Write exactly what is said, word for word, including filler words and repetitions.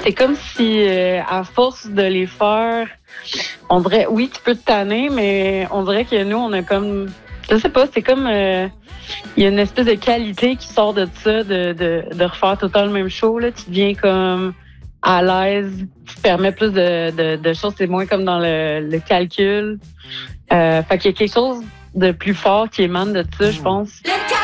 c'est comme si, euh, à force de les faire, on dirait, oui, tu peux te tanner, mais on dirait que nous, on a comme, je sais pas, c'est comme, euh, il y a une espèce de qualité qui sort de ça, de, de, de refaire tout le temps le même show, là. Tu deviens comme à l'aise, tu te permets plus de, de, de choses, c'est moins comme dans le, le calcul. Euh, fait qu'il y a quelque chose de plus fort qui émane de ça, je pense.